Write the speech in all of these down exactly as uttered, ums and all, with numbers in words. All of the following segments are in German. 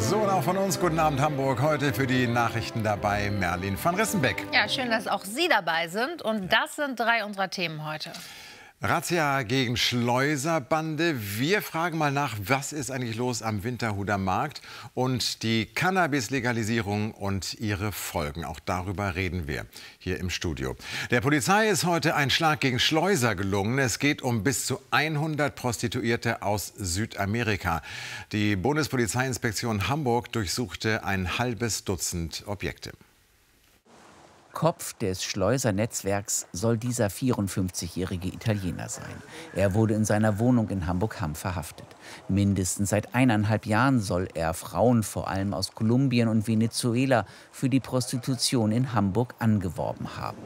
So, und auch von uns guten Abend Hamburg. Heute für die Nachrichten dabei Merlin van Rissenbeck. Ja, schön, dass auch Sie dabei sind. Und das sind drei unserer Themen heute. Razzia gegen Schleuserbande. Wir fragen mal nach, was ist eigentlich los am Winterhuder Markt und die Cannabis-Legalisierung und ihre Folgen. Auch darüber reden wir hier im Studio. Der Polizei ist heute ein Schlag gegen Schleuser gelungen. Es geht um bis zu hundert Prostituierte aus Südamerika. Die Bundespolizeiinspektion Hamburg durchsuchte ein halbes Dutzend Objekte. Kopf des Schleusernetzwerks soll dieser vierundfünfzigjährige Italiener sein. Er wurde in seiner Wohnung in Hamburg-Hamm verhaftet. Mindestens seit eineinhalb Jahren soll er Frauen, vor allem aus Kolumbien und Venezuela, für die Prostitution in Hamburg angeworben haben.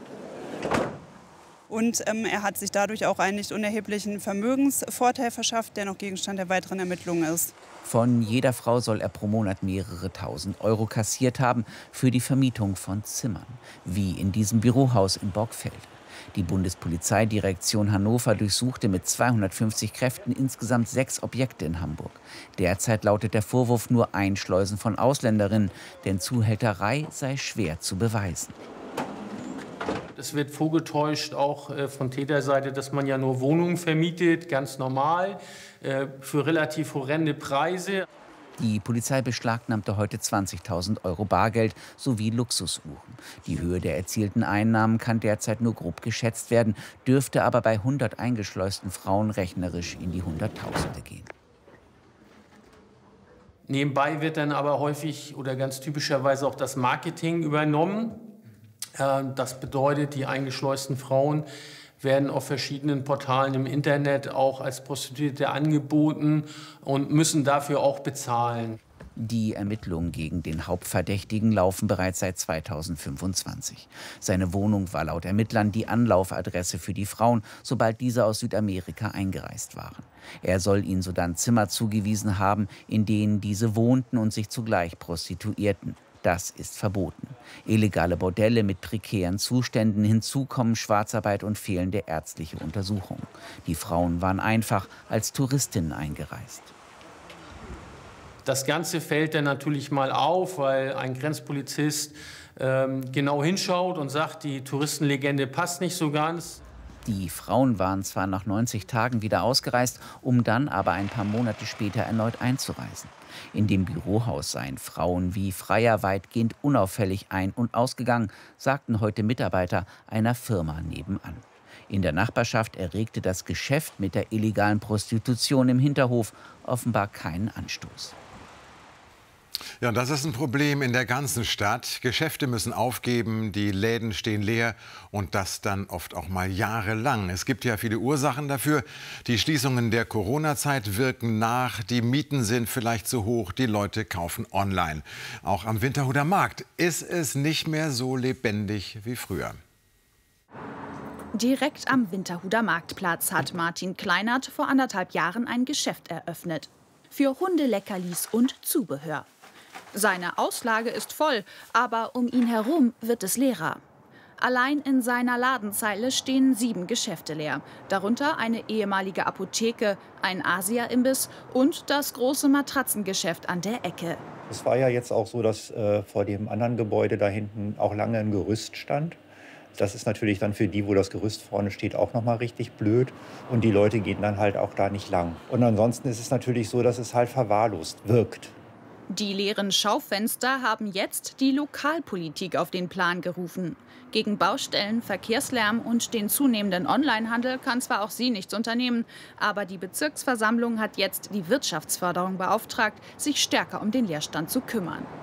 Und ähm, er hat sich dadurch auch einen nicht unerheblichen Vermögensvorteil verschafft, der noch Gegenstand der weiteren Ermittlungen ist. Von jeder Frau soll er pro Monat mehrere tausend Euro kassiert haben für die Vermietung von Zimmern, wie in diesem Bürohaus in Borgfelde. Die Bundespolizeidirektion Hannover durchsuchte mit zweihundertfünfzig Kräften insgesamt sechs Objekte in Hamburg. Derzeit lautet der Vorwurf nur Einschleusen von Ausländerinnen, denn Zuhälterei sei schwer zu beweisen. Es wird vorgetäuscht, auch von Täterseite, dass man ja nur Wohnungen vermietet, ganz normal, für relativ horrende Preise. Die Polizei beschlagnahmte heute zwanzigtausend Euro Bargeld sowie Luxusuhren. Die Höhe der erzielten Einnahmen kann derzeit nur grob geschätzt werden, dürfte aber bei hundert eingeschleusten Frauen rechnerisch in die Hunderttausende gehen. Nebenbei wird dann aber häufig oder ganz typischerweise auch das Marketing übernommen. Das bedeutet, die eingeschleusten Frauen werden auf verschiedenen Portalen im Internet auch als Prostituierte angeboten und müssen dafür auch bezahlen. Die Ermittlungen gegen den Hauptverdächtigen laufen bereits seit zweitausendfünfundzwanzig. Seine Wohnung war laut Ermittlern die Anlaufadresse für die Frauen, sobald diese aus Südamerika eingereist waren. Er soll ihnen sodann Zimmer zugewiesen haben, in denen diese wohnten und sich zugleich prostituierten. Das ist verboten. Illegale Bordelle mit prekären Zuständen, hinzu kommen Schwarzarbeit und fehlende ärztliche Untersuchungen. Die Frauen waren einfach als Touristinnen eingereist. Das Ganze fällt dann natürlich mal auf, weil ein Grenzpolizist ähm, genau hinschaut und sagt, die Touristenlegende passt nicht so ganz. Die Frauen waren zwar nach neunzig Tagen wieder ausgereist, um dann aber ein paar Monate später erneut einzureisen. In dem Bürohaus seien Frauen wie Freier weitgehend unauffällig ein- und ausgegangen, sagten heute Mitarbeiter einer Firma nebenan. In der Nachbarschaft erregte das Geschäft mit der illegalen Prostitution im Hinterhof offenbar keinen Anstoß. Ja, und das ist ein Problem in der ganzen Stadt. Geschäfte müssen aufgeben, die Läden stehen leer und das dann oft auch mal jahrelang. Es gibt ja viele Ursachen dafür. Die Schließungen der Corona-Zeit wirken nach, die Mieten sind vielleicht zu hoch, die Leute kaufen online. Auch am Winterhuder Markt ist es nicht mehr so lebendig wie früher. Direkt am Winterhuder Marktplatz hat Martin Kleinert vor anderthalb Jahren ein Geschäft eröffnet. Für Hundeleckerlis und Zubehör. Seine Auslage ist voll, aber um ihn herum wird es leerer. Allein in seiner Ladenzeile stehen sieben Geschäfte leer. Darunter eine ehemalige Apotheke, ein Asia-Imbiss und das große Matratzengeschäft an der Ecke. Es war ja jetzt auch so, dass äh, vor dem anderen Gebäude da hinten auch lange ein Gerüst stand. Das ist natürlich dann für die, wo das Gerüst vorne steht, auch noch mal richtig blöd. Und die Leute gehen dann halt auch da nicht lang. Und ansonsten ist es natürlich so, dass es halt verwahrlost wirkt. Die leeren Schaufenster haben jetzt die Lokalpolitik auf den Plan gerufen. Gegen Baustellen, Verkehrslärm und den zunehmenden Onlinehandel kann zwar auch sie nichts unternehmen, aber die Bezirksversammlung hat jetzt die Wirtschaftsförderung beauftragt, sich stärker um den Leerstand zu kümmern.